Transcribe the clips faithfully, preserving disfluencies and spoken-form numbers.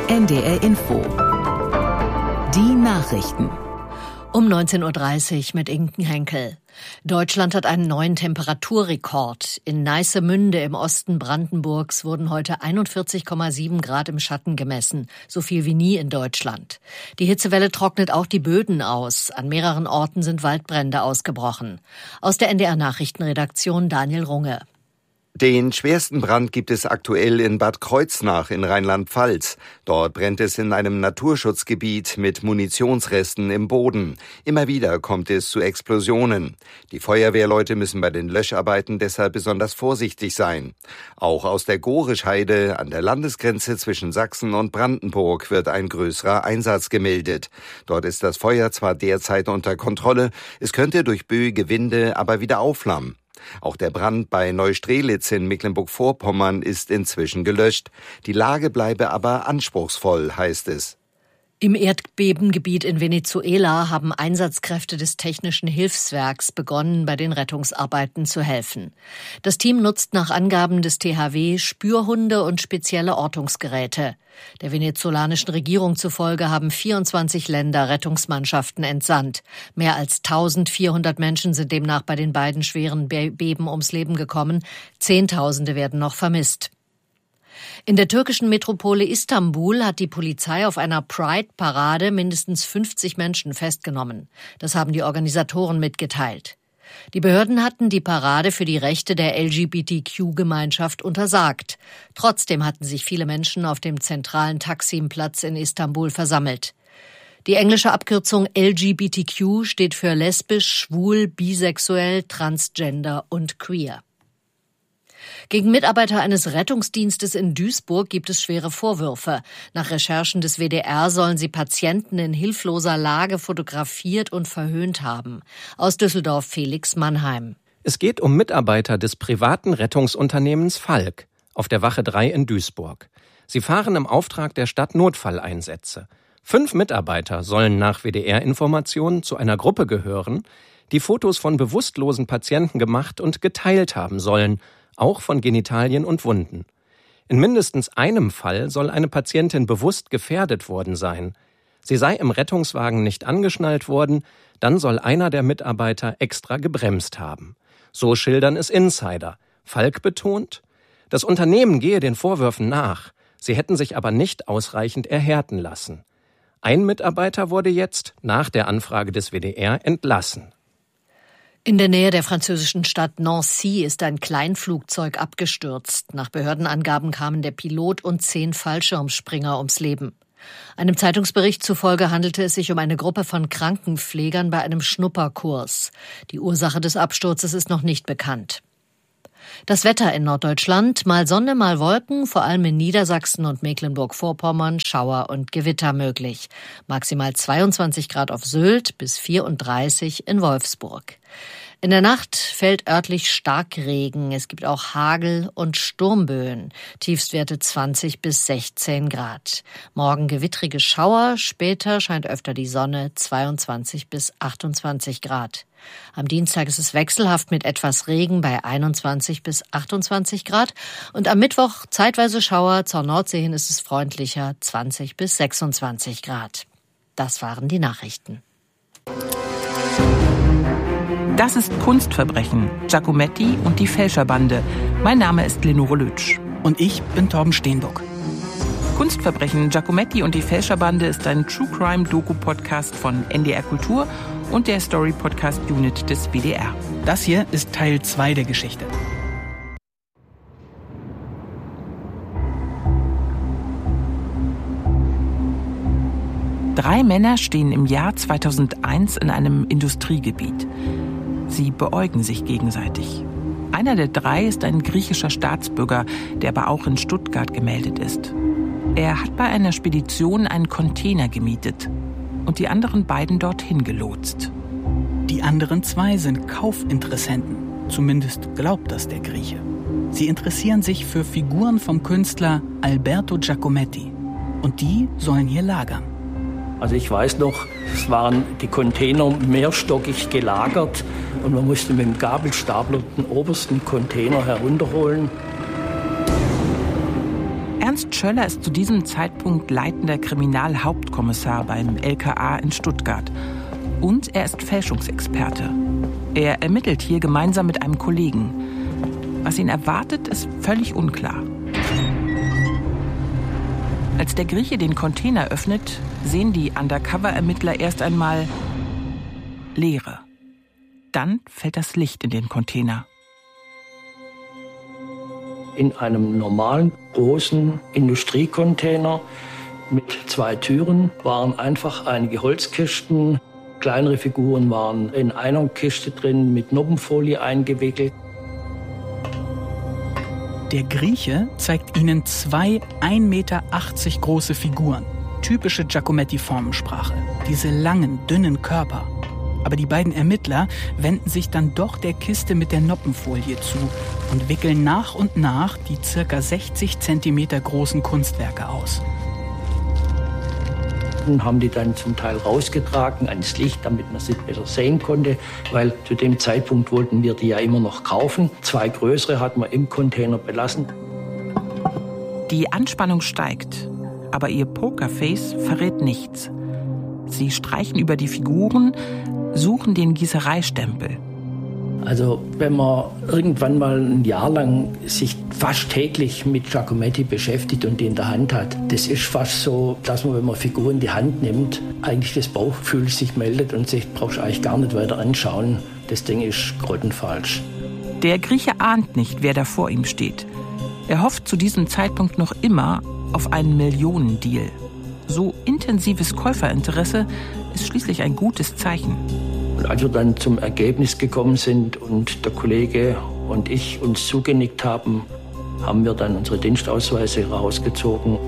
N D R Info. Die Nachrichten. Um neunzehn Uhr dreißig mit Inken Henkel. Deutschland hat einen neuen Temperaturrekord. In Neissemünde im Osten Brandenburgs wurden heute einundvierzig Komma sieben Grad im Schatten gemessen. So viel wie nie in Deutschland. Die Hitzewelle trocknet auch die Böden aus. An mehreren Orten sind Waldbrände ausgebrochen. Aus der N D R Nachrichtenredaktion Daniel Runge. Den schwersten Brand gibt es aktuell in Bad Kreuznach in Rheinland-Pfalz. Dort brennt es in einem Naturschutzgebiet mit Munitionsresten im Boden. Immer wieder kommt es zu Explosionen. Die Feuerwehrleute müssen bei den Löscharbeiten deshalb besonders vorsichtig sein. Auch aus der Gorischheide an der Landesgrenze zwischen Sachsen und Brandenburg wird ein größerer Einsatz gemeldet. Dort ist das Feuer zwar derzeit unter Kontrolle, es könnte durch böige Winde aber wieder aufflammen. Auch der Brand bei Neustrelitz in Mecklenburg-Vorpommern ist inzwischen gelöscht. Die Lage bleibe aber anspruchsvoll, heißt es. Im Erdbebengebiet in Venezuela haben Einsatzkräfte des Technischen Hilfswerks begonnen, bei den Rettungsarbeiten zu helfen. Das Team nutzt nach Angaben des T H W Spürhunde und spezielle Ortungsgeräte. Der venezolanischen Regierung zufolge haben vierundzwanzig Länder Rettungsmannschaften entsandt. Mehr als eintausendvierhundert Menschen sind demnach bei den beiden schweren Beben ums Leben gekommen. Zehntausende werden noch vermisst. In der türkischen Metropole Istanbul hat die Polizei auf einer Pride-Parade mindestens fünfzig Menschen festgenommen. Das haben die Organisatoren mitgeteilt. Die Behörden hatten die Parade für die Rechte der L G B T Q-Gemeinschaft untersagt. Trotzdem hatten sich viele Menschen auf dem zentralen Taksim-Platz in Istanbul versammelt. Die englische Abkürzung L G B T Q steht für lesbisch, schwul, bisexuell, transgender und queer. Gegen Mitarbeiter eines Rettungsdienstes in Duisburg gibt es schwere Vorwürfe. Nach Recherchen des W D R sollen sie Patienten in hilfloser Lage fotografiert und verhöhnt haben. Aus Düsseldorf Felix Mannheim. Es geht um Mitarbeiter des privaten Rettungsunternehmens Falk auf der Wache drei in Duisburg. Sie fahren im Auftrag der Stadt Notfalleinsätze. Fünf Mitarbeiter sollen nach W D R-Informationen zu einer Gruppe gehören, die Fotos von bewusstlosen Patienten gemacht und geteilt haben sollen, auch von Genitalien und Wunden. In mindestens einem Fall soll eine Patientin bewusst gefährdet worden sein. Sie sei im Rettungswagen nicht angeschnallt worden, dann soll einer der Mitarbeiter extra gebremst haben. So schildern es Insider. Falk betont, das Unternehmen gehe den Vorwürfen nach, sie hätten sich aber nicht ausreichend erhärten lassen. Ein Mitarbeiter wurde jetzt, nach der Anfrage des W D R, entlassen. In der Nähe der französischen Stadt Nancy ist ein Kleinflugzeug abgestürzt. Nach Behördenangaben kamen der Pilot und zehn Fallschirmspringer ums Leben. Einem Zeitungsbericht zufolge handelte es sich um eine Gruppe von Krankenpflegern bei einem Schnupperkurs. Die Ursache des Absturzes ist noch nicht bekannt. Das Wetter in Norddeutschland, mal Sonne, mal Wolken, vor allem in Niedersachsen und Mecklenburg-Vorpommern, Schauer und Gewitter möglich. Maximal zweiundzwanzig Grad auf Sylt bis vierunddreißig in Wolfsburg. In der Nacht fällt örtlich Starkregen. Es gibt auch Hagel und Sturmböen. Tiefstwerte zwanzig bis sechzehn Grad. Morgen gewittrige Schauer, später scheint öfter die Sonne, zweiundzwanzig bis achtundzwanzig Grad. Am Dienstag ist es wechselhaft mit etwas Regen bei einundzwanzig bis achtundzwanzig Grad. Und am Mittwoch zeitweise Schauer, zur Nordsee hin ist es freundlicher, zwanzig bis sechsundzwanzig Grad. Das waren die Nachrichten. Das ist Kunstverbrechen, Giacometti und die Fälscherbande. Mein Name ist Lenore Lötsch. Und ich bin Torben Steenbock. Kunstverbrechen, Giacometti und die Fälscherbande ist ein True-Crime-Doku-Podcast von N D R Kultur und der Story-Podcast-Unit des W D R. Das hier ist Teil zwei der Geschichte. Drei Männer stehen im Jahr zweitausendeins in einem Industriegebiet. Sie beäugen sich gegenseitig. Einer der drei ist ein griechischer Staatsbürger, der aber auch in Stuttgart gemeldet ist. Er hat bei einer Spedition einen Container gemietet und die anderen beiden dorthin gelotst. Die anderen zwei sind Kaufinteressenten, zumindest glaubt das der Grieche. Sie interessieren sich für Figuren vom Künstler Alberto Giacometti und die sollen hier lagern. Also ich weiß noch, es waren die Container mehrstockig gelagert und man musste mit dem Gabelstapler den obersten Container herunterholen. Ernst Schöller ist zu diesem Zeitpunkt leitender Kriminalhauptkommissar beim L K A in Stuttgart. Und er ist Fälschungsexperte. Er ermittelt hier gemeinsam mit einem Kollegen. Was ihn erwartet, ist völlig unklar. Als der Grieche den Container öffnet, sehen die Undercover-Ermittler erst einmal Leere. Dann fällt das Licht in den Container. In einem normalen, großen Industriecontainer mit zwei Türen waren einfach einige Holzkisten. Kleinere Figuren waren in einer Kiste drin, mit Noppenfolie eingewickelt. Der Grieche zeigt ihnen zwei ein Meter achtzig große Figuren. Typische Giacometti-Formensprache. Diese langen, dünnen Körper. Aber die beiden Ermittler wenden sich dann doch der Kiste mit der Noppenfolie zu und wickeln nach und nach die circa sechzig Zentimeter großen Kunstwerke aus. Haben die dann zum Teil rausgetragen ans Licht, damit man sie besser sehen konnte, weil zu dem Zeitpunkt wollten wir die ja immer noch kaufen. Zwei größere hat man im Container belassen. Die Anspannung steigt, aber ihr Pokerface verrät nichts. Sie streichen über die Figuren, suchen den Gießereistempel. Also wenn man irgendwann mal ein Jahr lang sich fast täglich mit Giacometti beschäftigt und die in der Hand hat, das ist fast so, dass man, wenn man Figuren in die Hand nimmt, eigentlich das Bauchgefühl sich meldet und sich brauchst du eigentlich gar nicht weiter anschauen. Das Ding ist grottenfalsch. Der Grieche ahnt nicht, wer da vor ihm steht. Er hofft zu diesem Zeitpunkt noch immer auf einen Millionendeal. So intensives Käuferinteresse ist schließlich ein gutes Zeichen. Und als wir dann zum Ergebnis gekommen sind und der Kollege und ich uns zugenickt haben, haben wir dann unsere Dienstausweise rausgezogen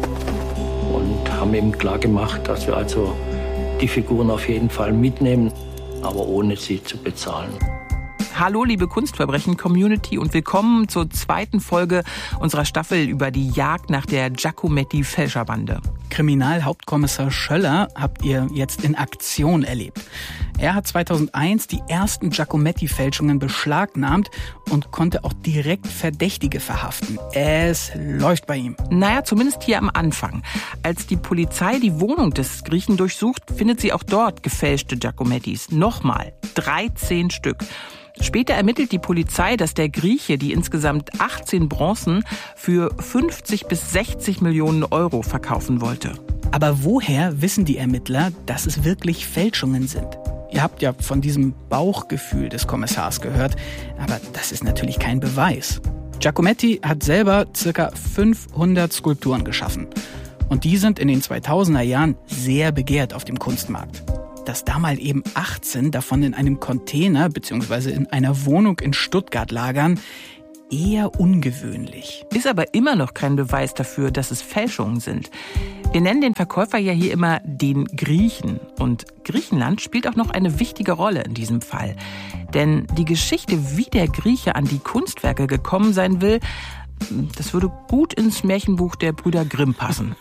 und haben ihm klargemacht, dass wir also die Figuren auf jeden Fall mitnehmen, aber ohne sie zu bezahlen. Hallo liebe Kunstverbrechen-Community und willkommen zur zweiten Folge unserer Staffel über die Jagd nach der Giacometti-Fälscherbande. Kriminalhauptkommissar Schöller habt ihr jetzt in Aktion erlebt. Er hat zweitausendeins die ersten Giacometti-Fälschungen beschlagnahmt und konnte auch direkt Verdächtige verhaften. Es läuft bei ihm. Naja, zumindest hier am Anfang. Als die Polizei die Wohnung des Griechen durchsucht, findet sie auch dort gefälschte Giacomettis. Nochmal, dreizehn Stück. Später ermittelt die Polizei, dass der Grieche die insgesamt achtzehn Bronzen für fünfzig bis sechzig Millionen Euro verkaufen wollte. Aber woher wissen die Ermittler, dass es wirklich Fälschungen sind? Ihr habt ja von diesem Bauchgefühl des Kommissars gehört, aber das ist natürlich kein Beweis. Giacometti hat selber ca. fünfhundert Skulpturen geschaffen. Und die sind in den zweitausender Jahren sehr begehrt auf dem Kunstmarkt. Dass da mal eben achtzehn davon in einem Container bzw. in einer Wohnung in Stuttgart lagern, eher ungewöhnlich. Ist aber immer noch kein Beweis dafür, dass es Fälschungen sind. Wir nennen den Verkäufer ja hier immer den Griechen. Und Griechenland spielt auch noch eine wichtige Rolle in diesem Fall. Denn die Geschichte, wie der Grieche an die Kunstwerke gekommen sein will, das würde gut ins Märchenbuch der Brüder Grimm passen.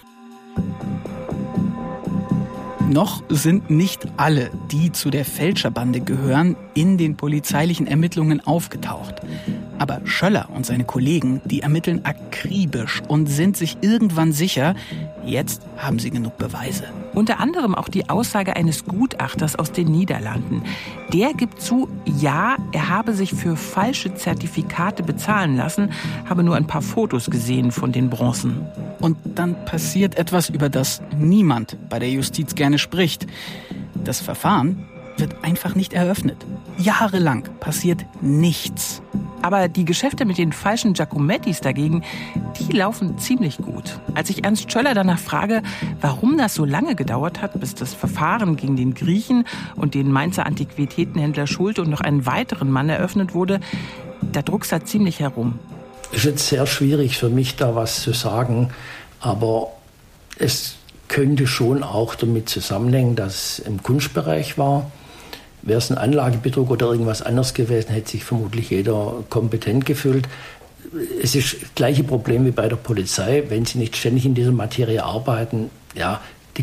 Noch sind nicht alle, die zu der Fälscherbande gehören, in den polizeilichen Ermittlungen aufgetaucht. Aber Schöller und seine Kollegen, die ermitteln akribisch und sind sich irgendwann sicher, jetzt haben sie genug Beweise. Unter anderem auch die Aussage eines Gutachters aus den Niederlanden. Der gibt zu, ja, er habe sich für falsche Zertifikate bezahlen lassen, habe nur ein paar Fotos gesehen von den Bronzen. Und dann passiert etwas, über das niemand bei der Justiz gerne spricht. Das Verfahren wird einfach nicht eröffnet. Jahrelang passiert nichts. Aber die Geschäfte mit den falschen Giacomettis dagegen, die laufen ziemlich gut. Als ich Ernst Schöller danach frage, warum das so lange gedauert hat, bis das Verfahren gegen den Griechen und den Mainzer Antiquitätenhändler Schulte und noch einen weiteren Mann eröffnet wurde, da druckst er ziemlich herum. Es ist jetzt sehr schwierig für mich, da was zu sagen, aber es könnte schon auch damit zusammenhängen, dass es im Kunstbereich war. Wäre es ein Anlagebetrug oder irgendwas anderes gewesen, hätte sich vermutlich jeder kompetent gefühlt. Es ist das gleiche Problem wie bei der Polizei, wenn sie nicht ständig in dieser Materie arbeiten. Ja, die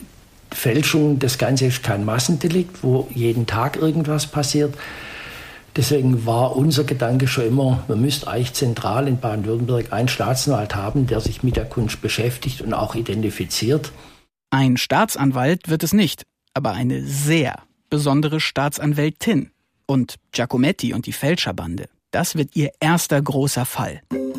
Kunstfälschung, das Ganze ist kein Massendelikt, wo jeden Tag irgendwas passiert. Deswegen war unser Gedanke schon immer, man müsste eigentlich zentral in Baden-Württemberg einen Staatsanwalt haben, der sich mit der Kunst beschäftigt und auch identifiziert. Ein Staatsanwalt wird es nicht, aber eine sehr besondere Staatsanwältin. Und Giacometti und die Fälscherbande, das wird ihr erster großer Fall.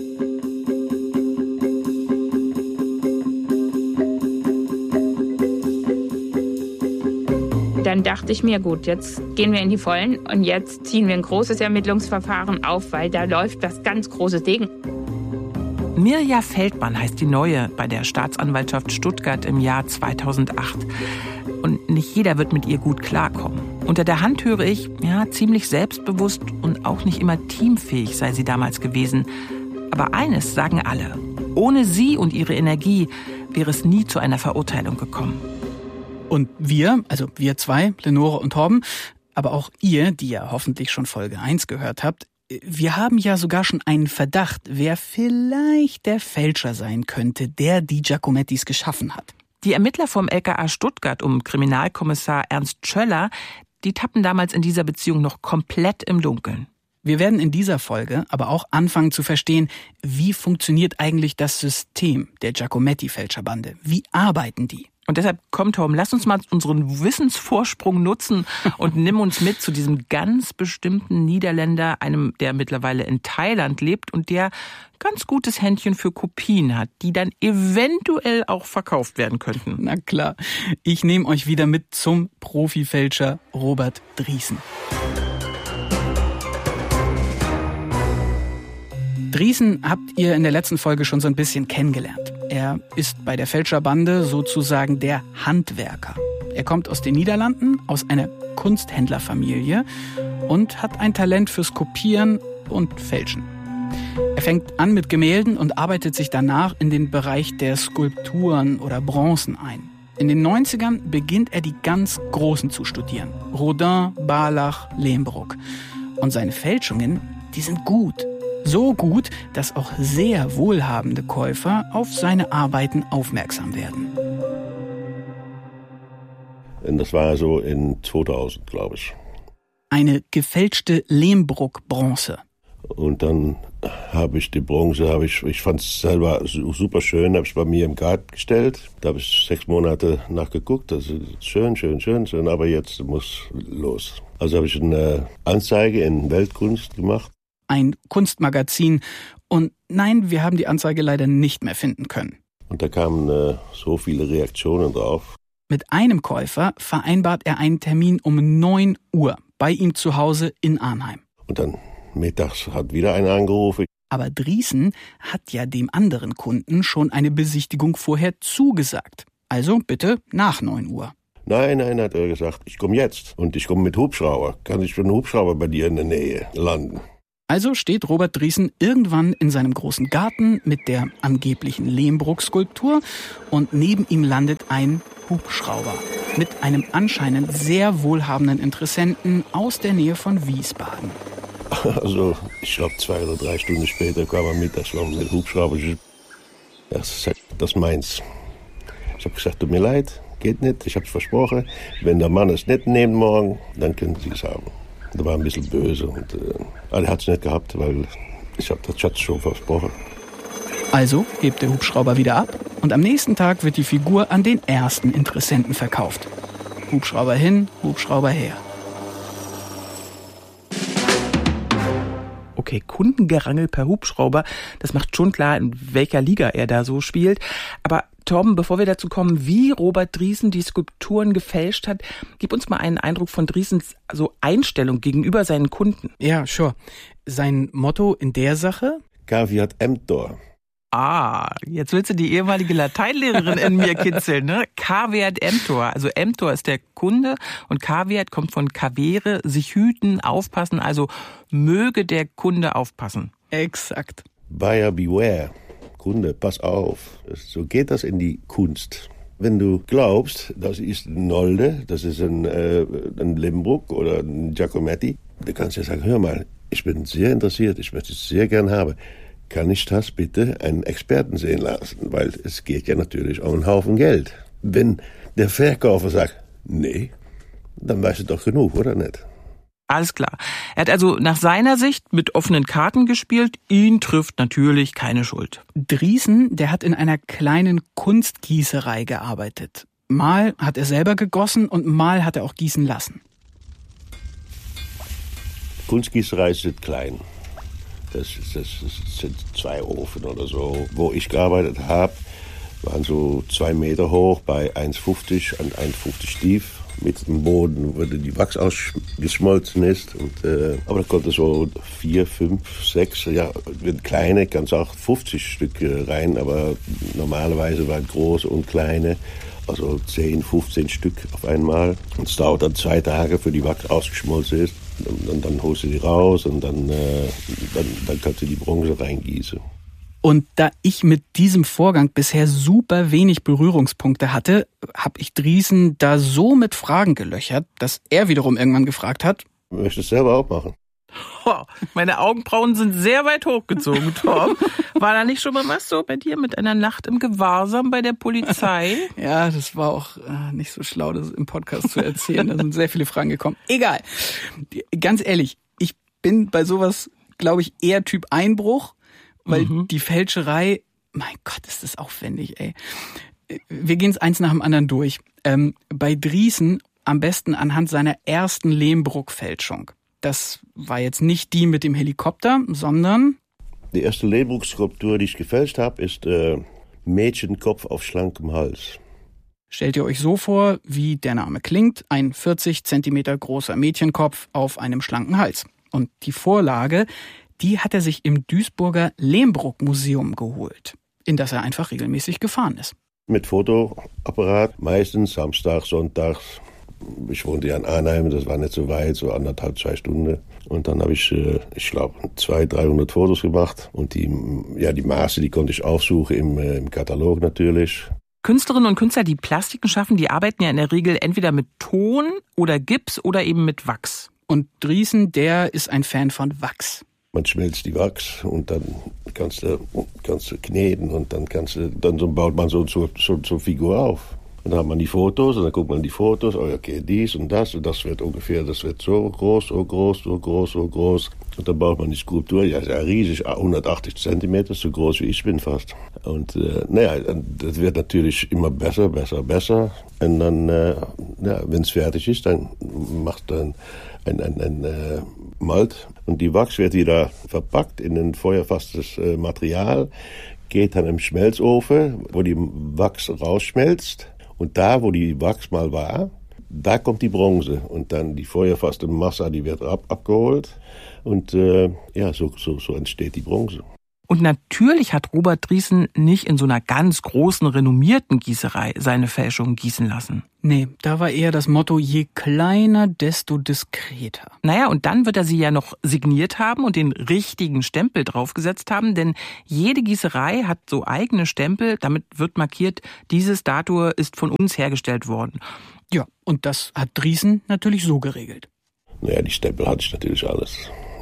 Dann dachte ich mir, gut, jetzt gehen wir in die Vollen und jetzt ziehen wir ein großes Ermittlungsverfahren auf, weil da läuft was ganz Großes Ding. Mirja Feldmann heißt die Neue bei der Staatsanwaltschaft Stuttgart im Jahr zweitausendacht. Und nicht jeder wird mit ihr gut klarkommen. Unter der Hand höre ich, ja, ziemlich selbstbewusst und auch nicht immer teamfähig sei sie damals gewesen. Aber eines sagen alle: Ohne sie und ihre Energie wäre es nie zu einer Verurteilung gekommen. Und wir, also wir zwei, Lenore und Torben, aber auch ihr, die ja hoffentlich schon Folge eins gehört habt, wir haben ja sogar schon einen Verdacht, wer vielleicht der Fälscher sein könnte, der die Giacomettis geschaffen hat. Die Ermittler vom L K A Stuttgart um Kriminalkommissar Ernst Schöller, die tappen damals in dieser Beziehung noch komplett im Dunkeln. Wir werden in dieser Folge aber auch anfangen zu verstehen, wie funktioniert eigentlich das System der Giacometti-Fälscherbande? Wie arbeiten die? Und deshalb, komm Tom, lass uns mal unseren Wissensvorsprung nutzen und nimm uns mit zu diesem ganz bestimmten Niederländer, einem, der mittlerweile in Thailand lebt und der ganz gutes Händchen für Kopien hat, die dann eventuell auch verkauft werden könnten. Na klar, ich nehme euch wieder mit zum Profifälscher Robert Driessen. Driessen habt ihr in der letzten Folge schon so ein bisschen kennengelernt. Er ist bei der Fälscherbande sozusagen der Handwerker. Er kommt aus den Niederlanden, aus einer Kunsthändlerfamilie und hat ein Talent fürs Kopieren und Fälschen. Er fängt an mit Gemälden und arbeitet sich danach in den Bereich der Skulpturen oder Bronzen ein. In den neunzigern beginnt er die ganz Großen zu studieren. Rodin, Barlach, Lehmbruck. Und seine Fälschungen, die sind gut. So gut, dass auch sehr wohlhabende Käufer auf seine Arbeiten aufmerksam werden. Das war so in zweitausend, glaube ich. Eine gefälschte Lehmbruck-Bronze. Und dann habe ich die Bronze, habe ich, ich fand es selber super schön, habe ich bei mir im Garten gestellt. Da habe ich sechs Monate nachgeguckt, das ist schön, schön, schön, schön, aber jetzt muss los. Also habe ich eine Anzeige in Weltkunst gemacht. Ein Kunstmagazin. Und nein, wir haben die Anzeige leider nicht mehr finden können. Und da kamen äh, so viele Reaktionen drauf. Mit einem Käufer vereinbart er einen Termin um neun Uhr bei ihm zu Hause in Arnheim. Und dann mittags hat wieder einer angerufen. Aber Driessen hat ja dem anderen Kunden schon eine Besichtigung vorher zugesagt. Also bitte nach neun Uhr. Nein, nein, hat er gesagt, ich komme jetzt. Und ich komme mit Hubschrauber. Kann ich mit einem Hubschrauber bei dir in der Nähe landen? Also steht Robert Driessen irgendwann in seinem großen Garten mit der angeblichen Lehmbruck-Skulptur und neben ihm landet ein Hubschrauber mit einem anscheinend sehr wohlhabenden Interessenten aus der Nähe von Wiesbaden. Also, ich glaube, zwei oder drei Stunden später kam er mit, das war mit Hubschrauber. Das ist meins. Ich habe gesagt, tut mir leid, geht nicht, ich habe es versprochen. Wenn der Mann es nicht nimmt morgen, dann können Sie es haben. Der war ein bisschen böse und äh, er hat es nicht gehabt, weil ich habe das Schatz schon versprochen. Also hebt der Hubschrauber wieder ab und am nächsten Tag wird die Figur an den ersten Interessenten verkauft. Hubschrauber hin, Hubschrauber her. Okay, Kundengerangel per Hubschrauber, das macht schon klar, in welcher Liga er da so spielt. Aber Torben, bevor wir dazu kommen, wie Robert Driessen die Skulpturen gefälscht hat, gib uns mal einen Eindruck von Driessens so Einstellung gegenüber seinen Kunden. Ja, sure. Sein Motto in der Sache? Caveat emptor. Ah, jetzt willst du die ehemalige Lateinlehrerin in mir kitzeln, ne? Caveat emptor. Also emptor ist der Kunde und Caveat kommt von cavere, sich hüten, aufpassen. Also möge der Kunde aufpassen. Exakt. Buyer beware. Kunde, pass auf. So geht das in die Kunst. Wenn du glaubst, das ist ein Nolde, das ist ein, äh, ein Lehmbruck oder ein Giacometti, du kannst ja sagen, hör mal, ich bin sehr interessiert, ich möchte es sehr gern haben. Kann ich das bitte einen Experten sehen lassen? Weil es geht ja natürlich um einen Haufen Geld. Wenn der Verkäufer sagt, nee, dann weißt du doch genug, oder nicht? Alles klar. Er hat also nach seiner Sicht mit offenen Karten gespielt. Ihn trifft natürlich keine Schuld. Driesen, der hat in einer kleinen Kunstgießerei gearbeitet. Mal hat er selber gegossen und mal hat er auch gießen lassen. Kunstgießerei ist klein. Das, das, das sind zwei Ofen oder so. Wo ich gearbeitet habe, waren so zwei Meter hoch bei eins fünfzig und eins fünfzig tief. Mit dem Boden, wo die Wachs ausgeschmolzen ist. Und, äh, aber da konnte so vier, fünf, sechs, ja, kleine, ganz auch fünfzig Stück rein. Aber normalerweise waren große und kleine, also zehn, fünfzehn Stück auf einmal. Und es dauert dann zwei Tage, für die Wachs ausgeschmolzen ist. Und, und dann holst du die raus und dann, äh, dann, dann kannst du die Bronze reingießen. Und da ich mit diesem Vorgang bisher super wenig Berührungspunkte hatte, habe ich Driesen da so mit Fragen gelöchert, dass er wiederum irgendwann gefragt hat: Möchtest du es selber auch machen? Oh, meine Augenbrauen sind sehr weit hochgezogen, Tom. War da nicht schon mal was so bei dir mit einer Nacht im Gewahrsam bei der Polizei? Ja, das war auch äh, nicht so schlau, das im Podcast zu erzählen. Da sind sehr viele Fragen gekommen. Egal. Ganz ehrlich, ich bin bei sowas, glaube ich, eher Typ Einbruch. Weil mhm. die Fälscherei, mein Gott, ist das aufwendig, ey. Wir gehen es eins nach dem anderen durch. Ähm, bei Driesen am besten anhand seiner ersten Lehmbruck-Fälschung. Das war jetzt nicht die mit dem Helikopter, sondern... Die erste Lehmbruck-Skulptur, die ich gefälscht habe, ist äh, Mädchenkopf auf schlankem Hals. Stellt ihr euch so vor, wie der Name klingt, ein vierzig Zentimeter großer Mädchenkopf auf einem schlanken Hals. Und die Vorlage... die hat er sich im Duisburger Lehmbruck-Museum geholt, in das er einfach regelmäßig gefahren ist. Mit Fotoapparat, meistens Samstag, Sonntags. Ich wohnte ja in Arnheim, das war nicht so weit, so anderthalb, zwei Stunden. Und dann habe ich, ich glaube, zweihundert, dreihundert Fotos gemacht. Und die, ja, die Maße, die konnte ich aufsuchen im, im Katalog natürlich. Künstlerinnen und Künstler, die Plastiken schaffen, die arbeiten ja in der Regel entweder mit Ton oder Gips oder eben mit Wachs. Und Driesen, der ist ein Fan von Wachs. Man schmelzt die Wachs und dann kannst du, kannst du kneten und dann kannst du, dann so baut man so, so, so, so eine Figur auf. Und dann hat man die Fotos und dann guckt man die Fotos, oh okay, dies und das und das wird ungefähr, das wird so groß, so groß, so groß, so groß. Und dann baut man die Skulptur, ja, ist ja riesig, hundertachtzig Zentimeter, so groß wie ich bin fast. Und äh, naja, das wird natürlich immer besser, besser, besser. Und dann, äh, ja, wenn es fertig ist, dann macht dann ein, ein, ein äh, Malt. Und die Wachs wird wieder verpackt in ein feuerfastes äh, Material, geht dann im Schmelzofen, wo die Wachs rausschmelzt. Und da, wo die Wachs mal war, da kommt die Bronze. Und dann die feuerfaste Masse, die wird ab, abgeholt. Und äh, ja, so, so, so entsteht die Bronze. Und natürlich hat Robert Driesen nicht in so einer ganz großen, renommierten Gießerei seine Fälschungen gießen lassen. Nee, da war eher das Motto, je kleiner, desto diskreter. Naja, und dann wird er sie ja noch signiert haben und den richtigen Stempel draufgesetzt haben, denn jede Gießerei hat so eigene Stempel, damit wird markiert, diese Statue ist von uns hergestellt worden. Ja, und das hat Driesen natürlich so geregelt. Naja, die Stempel hatte ich natürlich alles.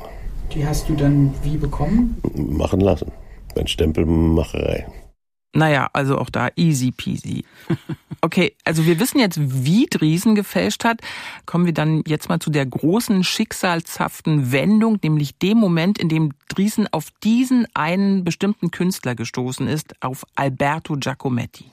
Die hast du dann wie bekommen? Machen lassen. Eine Stempelmacherei. Naja, also auch da easy peasy. Okay, also wir wissen jetzt, wie Driesen gefälscht hat. Kommen wir dann jetzt mal zu der großen schicksalshaften Wendung, nämlich dem Moment, in dem Driesen auf diesen einen bestimmten Künstler gestoßen ist, auf Alberto Giacometti.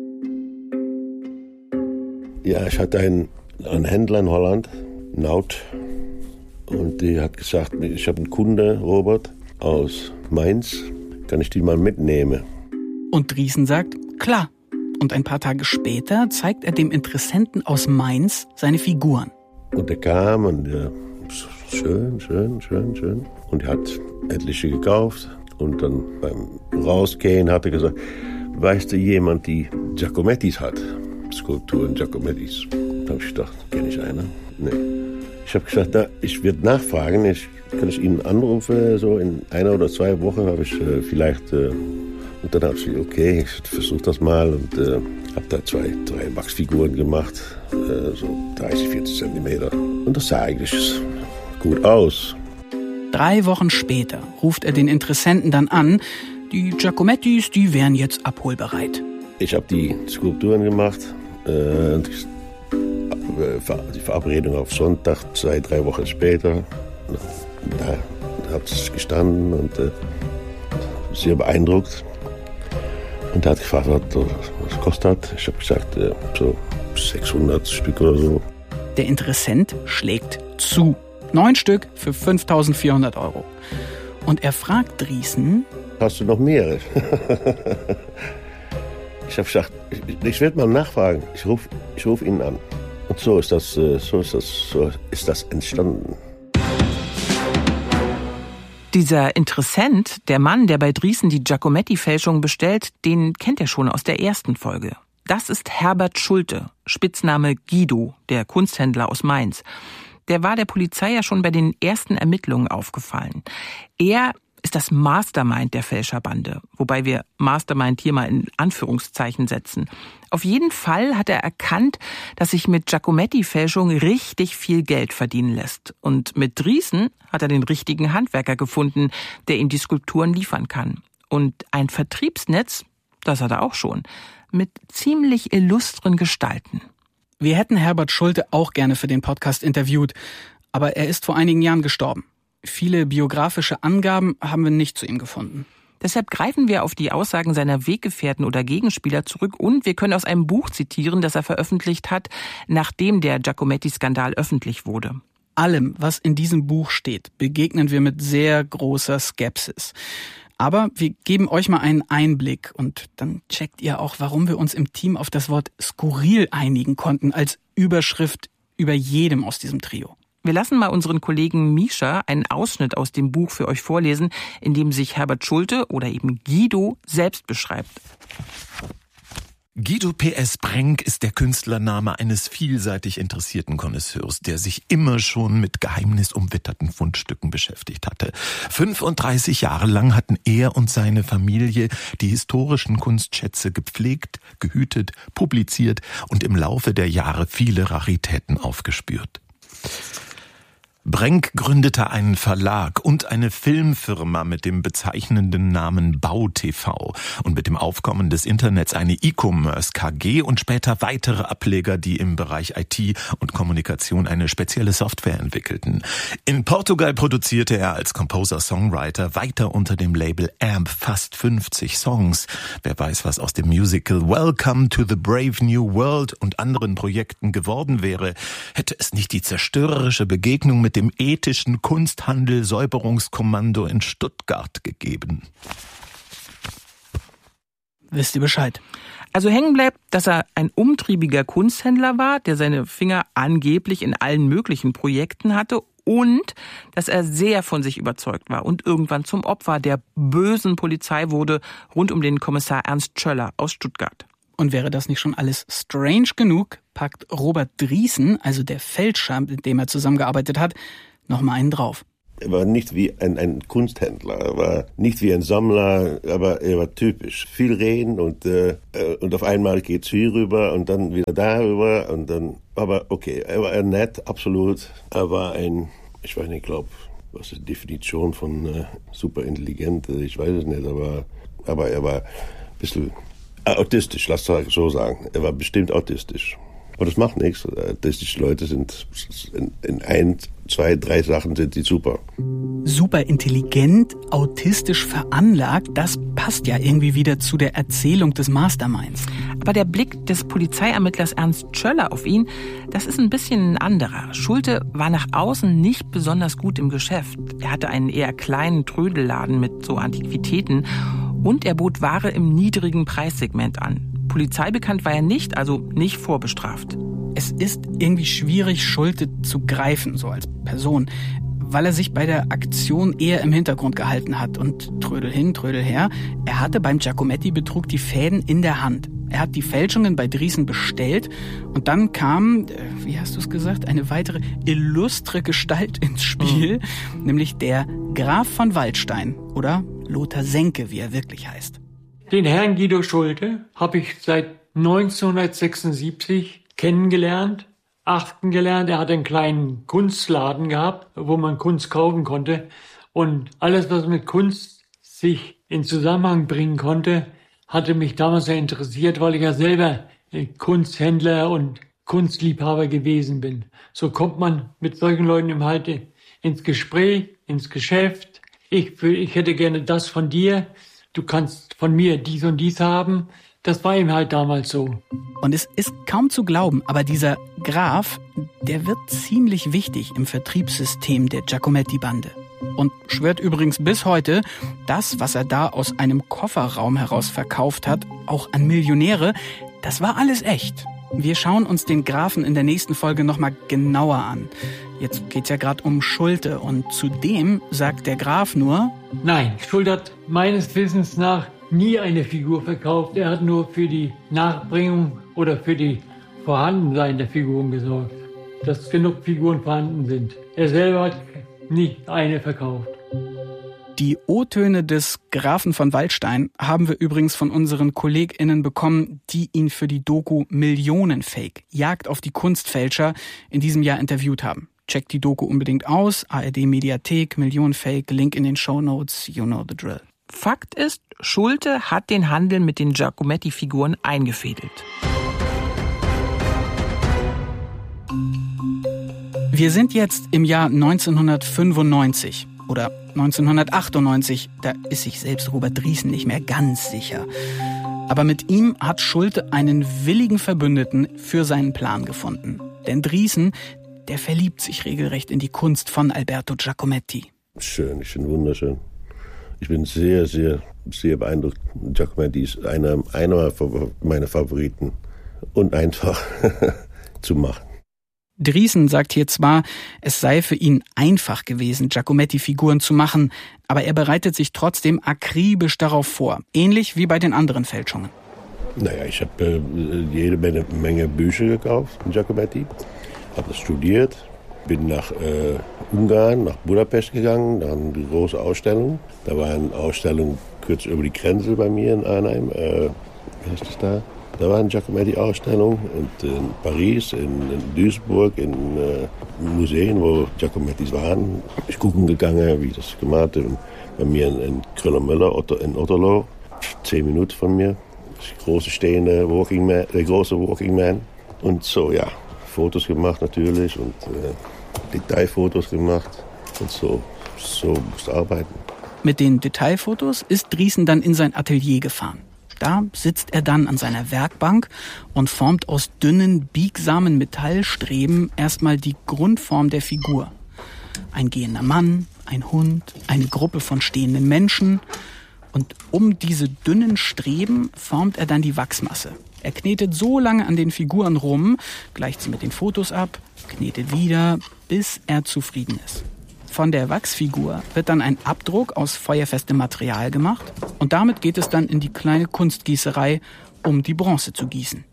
Ja, ich hatte einen, einen Händler in Holland, Naut. Und die hat gesagt, ich habe einen Kunde, Robert, aus Mainz, kann ich die mal mitnehmen? Und Driesen sagt, klar. Und ein paar Tage später zeigt er dem Interessenten aus Mainz seine Figuren. Und der kam und ja, schön, schön, schön, schön. Und er hat etliche gekauft. Und dann beim Rausgehen hat er gesagt, weißt du jemand, die Giacomettis hat? Skulpturen Giacomettis. Da habe ich gedacht, kenne ich eine? Nee. Ich habe gesagt, na, ich werde nachfragen, ich, kann ich Ihnen anrufen, so in einer oder zwei Wochen habe ich äh, vielleicht, äh, und dann habe ich gesagt, okay, ich versuche das mal und äh, habe da zwei, drei Wachsfiguren gemacht, äh, so dreißig, vierzig Zentimeter. Und das sah eigentlich gut aus. Drei Wochen später ruft er den Interessenten dann an, die Giacomettis, die wären jetzt abholbereit. Ich habe die Skulpturen gemacht, äh, die Verabredung auf Sonntag, zwei, drei Wochen später. Da hat es gestanden und äh, sehr beeindruckt. Und er hat gefragt, was das kostet hat. Ich habe gesagt, äh, so sechshundert Stück oder so. Der Interessent schlägt zu. Neun Stück für fünftausendvierhundert Euro. Und er fragt Drießen: Hast du noch mehrere? Ich habe gesagt, ich, ich werde mal nachfragen. Ich rufe ich ruf ihn an. Und so ist das, so ist das, so ist das entstanden. Dieser Interessent, der Mann, der bei Drießen die Giacometti-Fälschung bestellt, den kennt er schon aus der ersten Folge. Das ist Herbert Schulte, Spitzname Guido, der Kunsthändler aus Mainz. Der war der Polizei ja schon bei den ersten Ermittlungen aufgefallen. Er ist das Mastermind der Fälscherbande, wobei wir Mastermind hier mal in Anführungszeichen setzen. Auf jeden Fall hat er erkannt, dass sich mit Giacometti-Fälschung richtig viel Geld verdienen lässt. Und mit Drießen hat er den richtigen Handwerker gefunden, der ihm die Skulpturen liefern kann. Und ein Vertriebsnetz, das hat er auch schon, mit ziemlich illustren Gestalten. Wir hätten Herbert Schulte auch gerne für den Podcast interviewt, aber er ist vor einigen Jahren gestorben. Viele biografische Angaben haben wir nicht zu ihm gefunden. Deshalb greifen wir auf die Aussagen seiner Weggefährten oder Gegenspieler zurück und wir können aus einem Buch zitieren, das er veröffentlicht hat, nachdem der Giacometti-Skandal öffentlich wurde. Allem, was in diesem Buch steht, begegnen wir mit sehr großer Skepsis. Aber wir geben euch mal einen Einblick und dann checkt ihr auch, warum wir uns im Team auf das Wort skurril einigen konnten als Überschrift über jedem aus diesem Trio. Wir lassen mal unseren Kollegen Mischa einen Ausschnitt aus dem Buch für euch vorlesen, in dem sich Herbert Schulte oder eben Guido selbst beschreibt. Guido P S. Brenk ist der Künstlername eines vielseitig interessierten Connoisseurs, der sich immer schon mit geheimnisumwitterten Fundstücken beschäftigt hatte. fünfunddreißig Jahre lang hatten er und seine Familie die historischen Kunstschätze gepflegt, gehütet, publiziert und im Laufe der Jahre viele Raritäten aufgespürt. Brenk gründete einen Verlag und eine Filmfirma mit dem bezeichnenden Namen BauTV und mit dem Aufkommen des Internets eine E-Commerce K G und später weitere Ableger, die im Bereich I T und Kommunikation eine spezielle Software entwickelten. In Portugal produzierte er als Composer-Songwriter weiter unter dem Label A M P fast fünfzig Songs. Wer weiß, was aus dem Musical Welcome to the Brave New World und anderen Projekten geworden wäre, hätte es nicht die zerstörerische Begegnung mit dem ethischen Kunsthandel-Säuberungskommando in Stuttgart gegeben. Wisst ihr Bescheid? Also hängen bleibt, dass er ein umtriebiger Kunsthändler war, der seine Finger angeblich in allen möglichen Projekten hatte und dass er sehr von sich überzeugt war und irgendwann zum Opfer der bösen Polizei wurde rund um den Kommissar Ernst Schöller aus Stuttgart. Und wäre das nicht schon alles strange genug, packt Robert Drießen, also der Fälscher, mit dem er zusammengearbeitet hat, noch mal einen drauf. Er war nicht wie ein, ein Kunsthändler, er war nicht wie ein Sammler, aber er war typisch. Viel reden und, äh, und auf einmal geht's hier rüber und dann wieder darüber und dann, aber okay, er war nett, absolut. Er war ein, ich weiß nicht, ich glaube, was ist die Definition von äh, superintelligent, ich weiß es nicht, aber, aber er war ein bisschen autistisch, lass es so sagen. Er war bestimmt autistisch. Aber das macht nichts. Autistische Leute sind in, in ein, zwei, drei Sachen sind die super. Super intelligent, autistisch veranlagt, das passt ja irgendwie wieder zu der Erzählung des Masterminds. Aber der Blick des Polizeiermittlers Ernst Schöller auf ihn, das ist ein bisschen ein anderer. Schulte war nach außen nicht besonders gut im Geschäft. Er hatte einen eher kleinen Trödelladen mit so Antiquitäten und er bot Ware im niedrigen Preissegment an. Polizeibekannt war er nicht, also nicht vorbestraft. Es ist irgendwie schwierig, Schulte zu greifen, so als Person, weil er sich bei der Aktion eher im Hintergrund gehalten hat. Und Trödel hin, Trödel her, er hatte beim Giacometti-Betrug die Fäden in der Hand. Er hat die Fälschungen bei Drießen bestellt und dann kam, wie hast du es gesagt, eine weitere illustre Gestalt ins Spiel, mhm. nämlich der Graf von Waldstein oder Lothar Senke, wie er wirklich heißt. Den Herrn Guido Schulte habe ich seit neunzehnhundertsechsundsiebzig kennengelernt, achten gelernt. Er hat einen kleinen Kunstladen gehabt, wo man Kunst kaufen konnte. Und alles, was mit Kunst sich in Zusammenhang bringen konnte, hatte mich damals sehr interessiert, weil ich ja selber Kunsthändler und Kunstliebhaber gewesen bin. So kommt man mit solchen Leuten im Halte ins Gespräch, ins Geschäft. Ich, ich hätte gerne das von dir. Du kannst von mir dies und dies haben. Das war ihm halt damals so. Und es ist kaum zu glauben, aber dieser Graf, der wird ziemlich wichtig im Vertriebssystem der Giacometti-Bande. Und schwört übrigens bis heute, das, was er da aus einem Kofferraum heraus verkauft hat, auch an Millionäre, das war alles echt. Wir schauen uns den Grafen in der nächsten Folge nochmal genauer an. Jetzt geht's ja gerade um Schulte und zudem sagt der Graf nur: Nein, Schulte hat meines Wissens nach nie eine Figur verkauft. Er hat nur für die Nachbringung oder für die Vorhandensein der Figuren gesorgt, dass genug Figuren vorhanden sind. Er selber hat nicht eine verkauft. Die O-Töne des Grafen von Waldstein haben wir übrigens von unseren KollegInnen bekommen, die ihn für die Doku Millionenfake, Jagd auf die Kunstfälscher, in diesem Jahr interviewt haben. Checkt die Doku unbedingt aus, A R D Mediathek, Millionenfake, Link in den Shownotes, you know the drill. Fakt ist, Schulte hat den Handel mit den Giacometti-Figuren eingefädelt. Wir sind jetzt im Jahr neunzehnhundertfünfundneunzig oder neunzehnhundertachtundneunzig, da ist sich selbst Robert Drießen nicht mehr ganz sicher. Aber mit ihm hat Schulte einen willigen Verbündeten für seinen Plan gefunden. Denn Drießen, der verliebt sich regelrecht in die Kunst von Alberto Giacometti. Schön, ich finde wunderschön. Ich bin sehr, sehr, sehr beeindruckt. Giacometti ist einer, einer meiner Favoriten und einfach zu machen. Drießen sagt hier zwar, es sei für ihn einfach gewesen, Giacometti-Figuren zu machen, aber er bereitet sich trotzdem akribisch darauf vor, ähnlich wie bei den anderen Fälschungen. Naja, ich habe äh, jede Menge, Menge Bücher gekauft von Giacometti, habe das studiert, bin nach äh, Ungarn, nach Budapest gegangen, da eine große Ausstellung. Da war eine Ausstellung kurz über die Grenze bei mir in Arnhem, äh, wie heißt das da? Da war eine Giacometti-Ausstellung und in Paris, in, in Duisburg, in äh, Museen, wo Giacomettis waren. Ich gucken gegangen, wie ich das gemacht habe. Bei mir in, in Kröller-Müller, Otto, in Otterlo, zehn Minuten von mir. Das große stehende Walking Man, der große Walking Man. Und so, ja, Fotos gemacht natürlich und äh, Detailfotos gemacht. Und so, so musste arbeiten. Mit den Detailfotos ist Drießen dann in sein Atelier gefahren. Da sitzt er dann an seiner Werkbank und formt aus dünnen, biegsamen Metallstreben erstmal die Grundform der Figur. Ein gehender Mann, ein Hund, eine Gruppe von stehenden Menschen. Und um diese dünnen Streben formt er dann die Wachsmasse. Er knetet so lange an den Figuren rum, gleicht sie mit den Fotos ab, knetet wieder, bis er zufrieden ist. Von der Wachsfigur wird dann ein Abdruck aus feuerfestem Material gemacht und damit geht es dann in die kleine Kunstgießerei, um die Bronze zu gießen.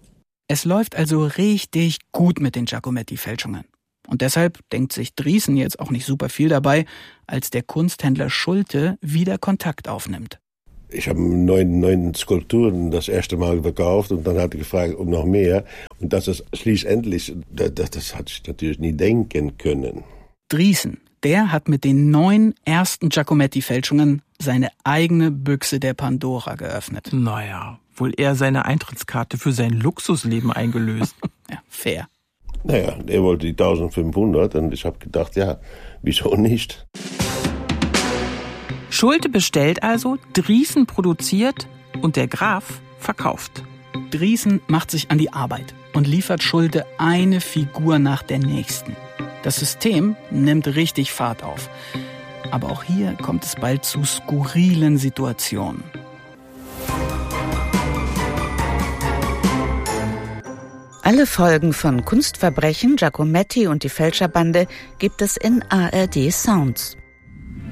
Es läuft also richtig gut mit den Giacometti-Fälschungen. Und deshalb denkt sich Drießen jetzt auch nicht super viel dabei, als der Kunsthändler Schulte wieder Kontakt aufnimmt. Ich habe neun, neun Skulpturen das erste Mal verkauft und dann hatte ich gefragt um noch mehr. Und das ist schließlich, das, das hatte ich natürlich nie denken können. Drießen, der hat mit den neun ersten Giacometti-Fälschungen seine eigene Büchse der Pandora geöffnet. Naja, wohl eher seine Eintrittskarte für sein Luxusleben eingelöst. Ja, fair. Naja, er wollte die eintausendfünfhundert und ich habe gedacht, ja, wieso nicht? Schulte bestellt also, Drießen produziert und der Graf verkauft. Drießen macht sich an die Arbeit und liefert Schulte eine Figur nach der nächsten. Das System nimmt richtig Fahrt auf. Aber auch hier kommt es bald zu skurrilen Situationen. Alle Folgen von Kunstverbrechen, Giacometti und die Fälscherbande gibt es in A R D Sounds.